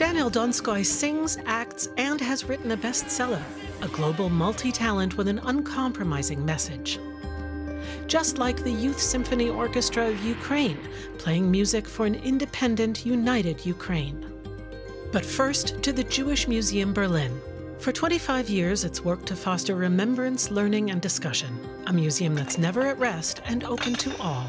Daniel Donskoy sings, acts, and has written a bestseller, a global multi-talent with an uncompromising message. Just like the Youth Symphony Orchestra of Ukraine, playing music for an independent, united Ukraine. But first, to the Jewish Museum Berlin. For 25 years, it's worked to foster remembrance, learning, and discussion. A museum that's never at rest and open to all.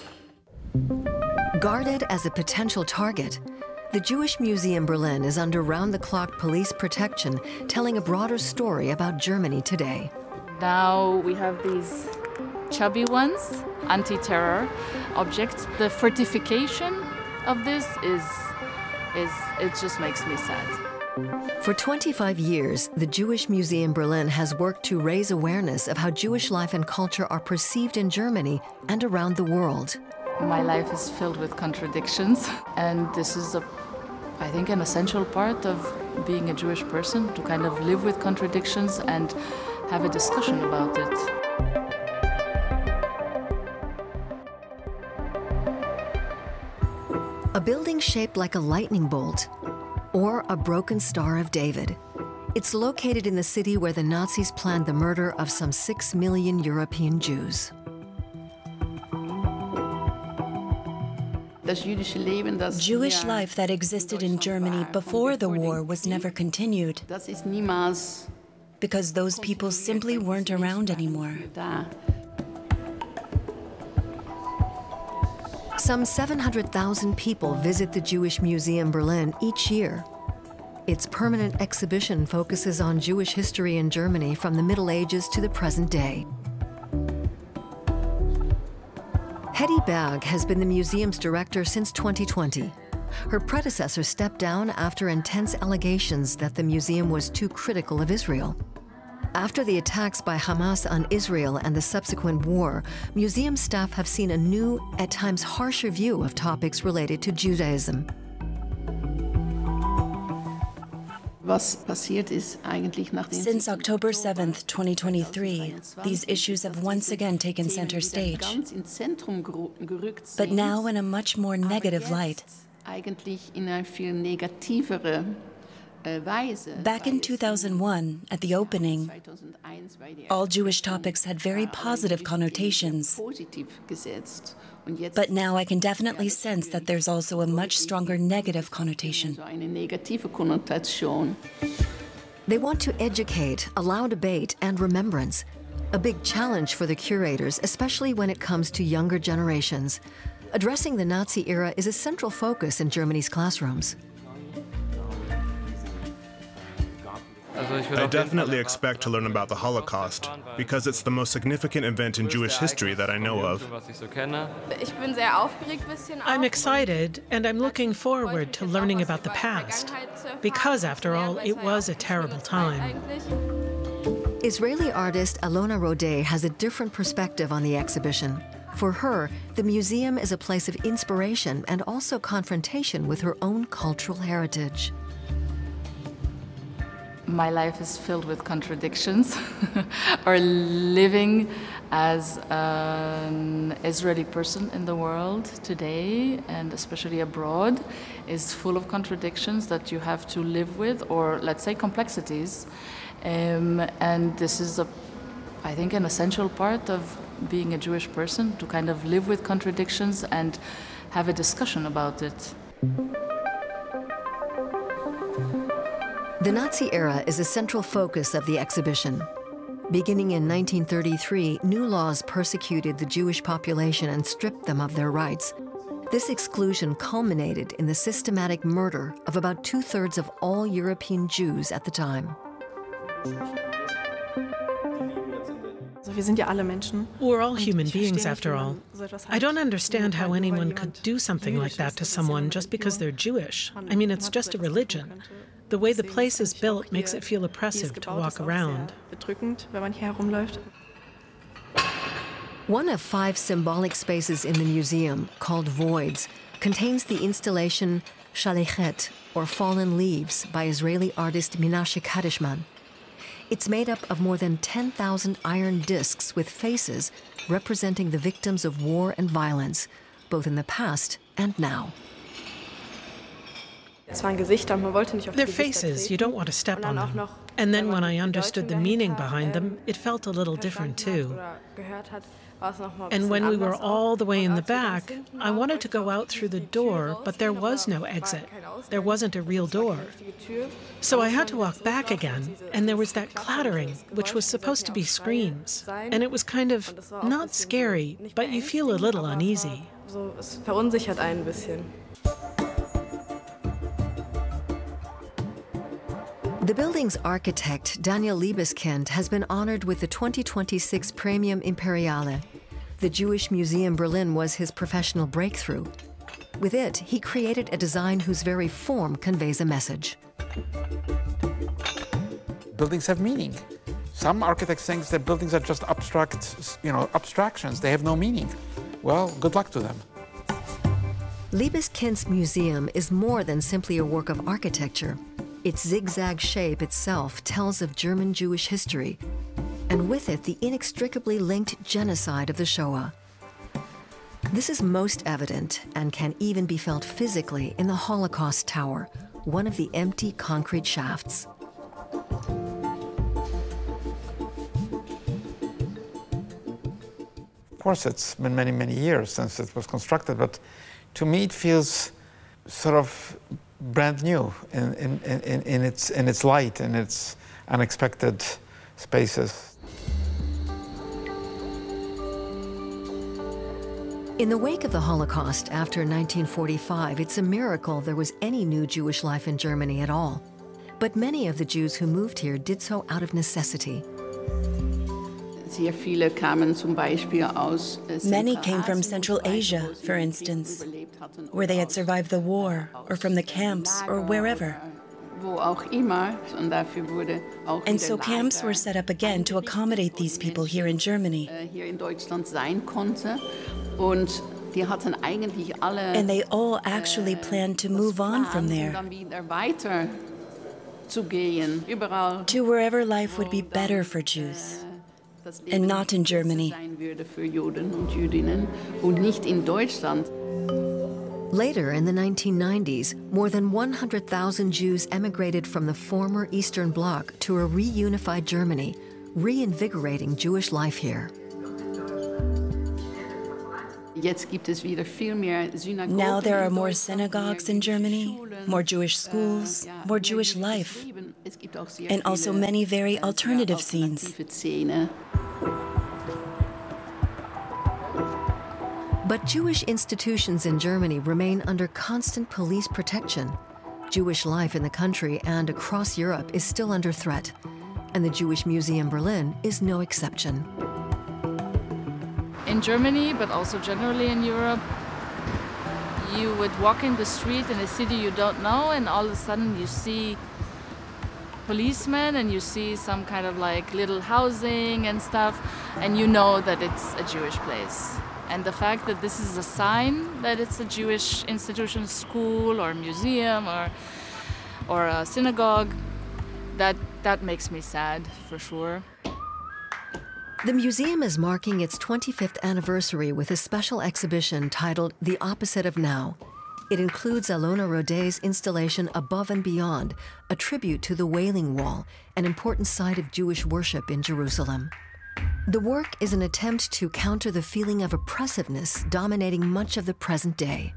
Guarded as a potential target, the Jewish Museum Berlin is under round-the-clock police protection, telling a broader story about Germany today. Now we have these chubby ones, anti-terror objects. The fortification of this it just makes me sad. For 25 years, the Jewish Museum Berlin has worked to raise awareness of how Jewish life and culture are perceived in Germany and around the world. My life is filled with contradictions, and this is, I think, an essential part of being a Jewish person, to kind of live with contradictions and have a discussion about it. A building shaped like a lightning bolt, or a broken Star of David. It's located in the city where the Nazis planned the murder of some 6 million European Jews. Jewish life that existed in Germany before the war was never continued, because those people simply weren't around anymore. Some 700,000 people visit the Jewish Museum Berlin each year. Its permanent exhibition focuses on Jewish history in Germany from the Middle Ages to the present day. Hedy Berg has been the museum's director since 2020. Her predecessor stepped down after intense allegations that the museum was too critical of Israel. After the attacks by Hamas on Israel and the subsequent war, museum staff have seen a new, at times harsher view of topics related to Judaism. Since October 7th, 2023, these issues have once again taken center stage, but now in a much more negative light. Back in 2001, at the opening, all Jewish topics had very positive connotations. But now I can definitely sense that there's also a much stronger negative connotation. They want to educate, allow debate, and remembrance. A big challenge for the curators, especially when it comes to younger generations. Addressing the Nazi era is a central focus in Germany's classrooms. I definitely expect to learn about the Holocaust, because it's the most significant event in Jewish history that I know of. I'm excited, and I'm looking forward to learning about the past, because, after all, it was a terrible time. Israeli artist Alona Rodé has a different perspective on the exhibition. For her, the museum is a place of inspiration and also confrontation with her own cultural heritage. My life is filled with contradictions, or living as an Israeli person in the world today, and especially abroad, is full of contradictions that you have to live with, or let's say complexities. And this is, I think, an essential part of being a Jewish person, to kind of live with contradictions and have a discussion about it. The Nazi era is a central focus of the exhibition. Beginning in 1933, new laws persecuted the Jewish population and stripped them of their rights. This exclusion culminated in the systematic murder of about 2/3 of all European Jews at the time. We're all human beings, after all. I don't understand how anyone could do something like that to someone just because they're Jewish. I mean, it's just a religion. The way the place is built makes it feel oppressive to walk around. One of 5 symbolic spaces in the museum, called Voids, contains the installation Shalechet, or Fallen Leaves, by Israeli artist Menashe Kadishman. It's made up of more than 10,000 iron discs with faces representing the victims of war and violence, both in the past and now. They're faces, you don't want to step on them. And then when I understood the meaning behind them, it felt a little different too. And when we were all the way in the back, I wanted to go out through the door, but there was no exit. There wasn't a real door. So I had to walk back again, and there was that clattering, which was supposed to be screams. And it was kind of not scary, but you feel a little uneasy. The building's architect, Daniel Liebeskind, has been honored with the 2026 Premium Imperiale. The Jewish Museum Berlin was his professional breakthrough. With it, he created a design whose very form conveys a message. Buildings have meaning. Some architects think that buildings are just abstract, abstractions. They have no meaning. Well, good luck to them. Liebeskind's museum is more than simply a work of architecture. Its zigzag shape itself tells of German Jewish history, and with it, the inextricably linked genocide of the Shoah. This is most evident and can even be felt physically in the Holocaust Tower, one of the empty concrete shafts. Of course, it's been many, many years since it was constructed, but to me it feels sort of brand new in its light, in its unexpected spaces. In the wake of the Holocaust after 1945, it's a miracle there was any new Jewish life in Germany at all. But many of the Jews who moved here did so out of necessity. Many came from Central Asia, for instance, where they had survived the war, or from the camps, or wherever. And so camps were set up again to accommodate these people here in Germany. And they all actually planned to move on from there, to wherever life would be better for Jews, and not in Germany. Later, in the 1990s, more than 100,000 Jews emigrated from the former Eastern Bloc to a reunified Germany, reinvigorating Jewish life here. Now there are more synagogues in Germany, more Jewish schools, more Jewish life, and also many very alternative scenes. But Jewish institutions in Germany remain under constant police protection. Jewish life in the country and across Europe is still under threat, and the Jewish Museum Berlin is no exception. In Germany, but also generally in Europe, you would walk in the street in a city you don't know, and all of a sudden you see policemen and you see some kind of like little housing and stuff, and you know that it's a Jewish place. And the fact that this is a sign that it's a Jewish institution, school or museum or a synagogue, that makes me sad for sure. The museum is marking its 25th anniversary with a special exhibition titled The Opposite of Now. It includes Alona Roday's installation Above and Beyond, a tribute to the Wailing Wall, an important site of Jewish worship in Jerusalem. The work is an attempt to counter the feeling of oppressiveness dominating much of the present day.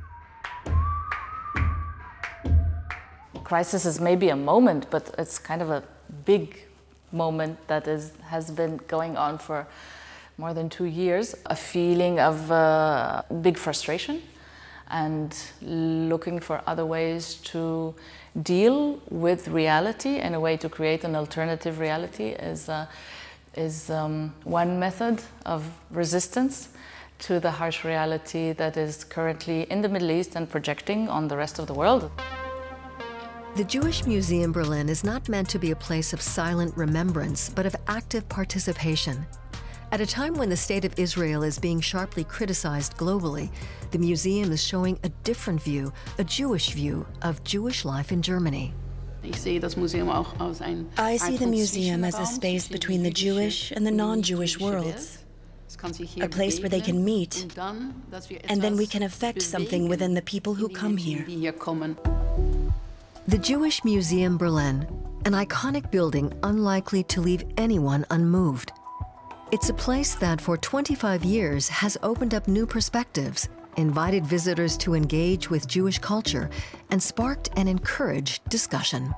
Crisis is maybe a moment, but it's kind of a big moment that has been going on for more than 2 years. A feeling of big frustration and looking for other ways to deal with reality and a way to create an alternative reality is one method of resistance to the harsh reality that is currently in the Middle East and projecting on the rest of the world. The Jewish Museum Berlin is not meant to be a place of silent remembrance, but of active participation. At a time when the state of Israel is being sharply criticized globally, the museum is showing a different view, a Jewish view, of Jewish life in Germany. I see the museum as a space between the Jewish and the non-Jewish worlds, a place where they can meet, and then we can affect something within the people who come here. The Jewish Museum Berlin, an iconic building unlikely to leave anyone unmoved. It's a place that for 25 years has opened up new perspectives, invited visitors to engage with Jewish culture, and sparked and encouraged discussion.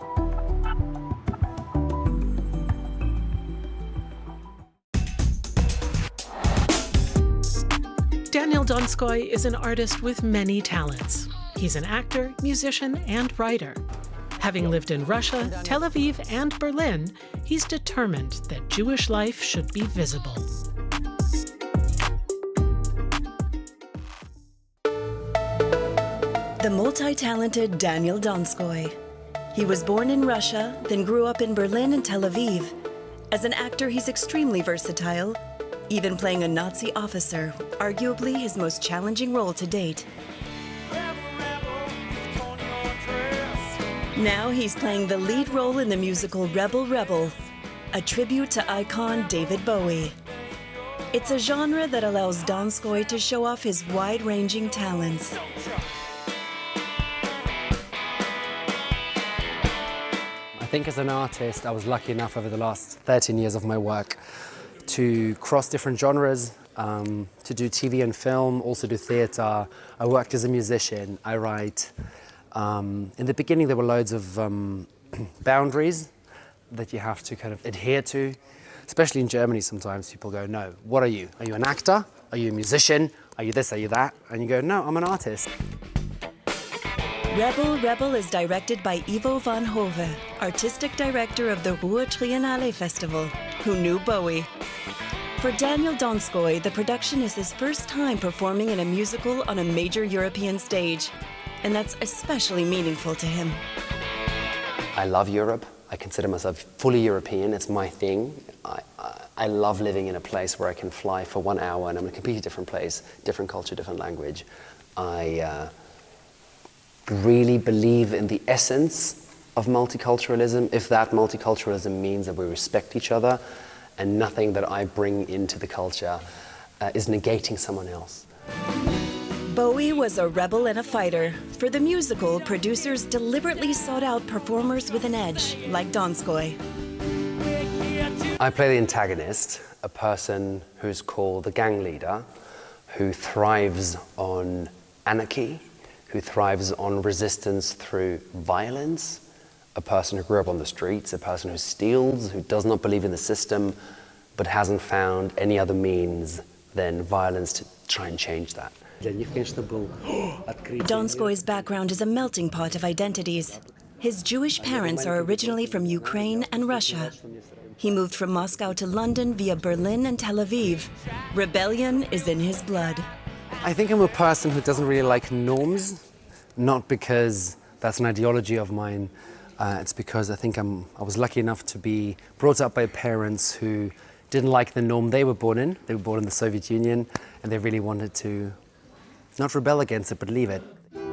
Daniel Donskoy is an artist with many talents. He's an actor, musician, and writer. Having lived in Russia, Tel Aviv, and Berlin, he's determined that Jewish life should be visible. The multi-talented Daniel Donskoy. He was born in Russia, then grew up in Berlin and Tel Aviv. As an actor, he's extremely versatile, even playing a Nazi officer, arguably his most challenging role to date. Now he's playing the lead role in the musical Rebel Rebel, a tribute to icon David Bowie. It's a genre that allows Donskoy to show off his wide-ranging talents. I think as an artist, I was lucky enough over the last 13 years of my work to cross different genres, to do TV and film, also do theatre. I worked as a musician, I write. In the beginning, there were loads of boundaries that you have to kind of adhere to, especially in Germany. Sometimes people go, no, what are you? Are you an actor? Are you a musician? Are you this? Are you that? And you go, no, I'm an artist. Rebel Rebel is directed by Ivo van Hove, artistic director of the Ruhr Triennale Festival, who knew Bowie. For Daniel Donskoy, the production is his first time performing in a musical on a major European stage, and that's especially meaningful to him. I love Europe. I consider myself fully European. It's my thing. I love living in a place where I can fly for 1 hour and I'm in a completely different place, different culture, different language. I really believe in the essence of multiculturalism, if that multiculturalism means that we respect each other and nothing that I bring into the culture is negating someone else. Bowie was a rebel and a fighter. For the musical, producers deliberately sought out performers with an edge, like Donskoy. I play the antagonist, a person who's called the gang leader, who thrives on anarchy, who thrives on resistance through violence, a person who grew up on the streets, a person who steals, who does not believe in the system, but hasn't found any other means than violence to try and change that. Donskoy's background is a melting pot of identities. His Jewish parents are originally from Ukraine and Russia. He moved from Moscow to London via Berlin and Tel Aviv. Rebellion is in his blood. I think I'm a person who doesn't really like norms, not because that's an ideology of mine. It's because I think I was lucky enough to be brought up by parents who didn't like the norm they were born in. They were born in the Soviet Union, and they really wanted to not rebel against it, but leave it.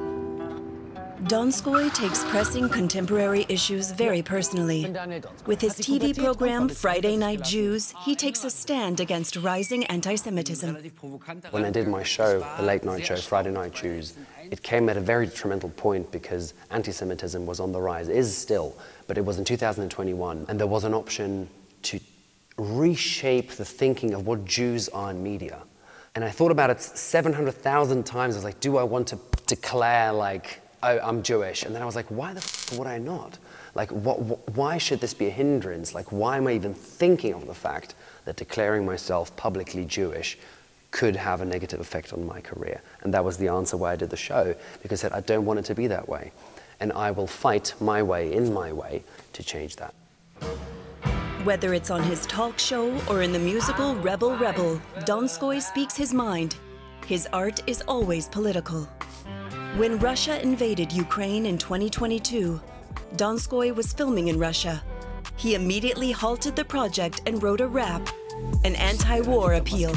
Donskoy takes pressing contemporary issues very personally. With his TV program, Friday Night Jews, he takes a stand against rising anti-Semitism. When I did my show, the late night show, Friday Night Jews, it came at a very detrimental point because anti-Semitism was on the rise, is still, but it was in 2021, and there was an option to reshape the thinking of what Jews are in media. And I thought about it 700,000 times. I was like, do I want to declare, like, oh, I'm Jewish? And then I was like, why the f would I not? Like, why should this be a hindrance? Like, why am I even thinking of the fact that declaring myself publicly Jewish could have a negative effect on my career? And that was the answer why I did the show, because I said, I don't want it to be that way. And I will fight my way, in my way, to change that. Whether it's on his talk show or in the musical Rebel Rebel, Donskoy speaks his mind. His art is always political. When Russia invaded Ukraine in 2022, Donskoy was filming in Russia. He immediately halted the project and wrote a rap, an anti-war appeal.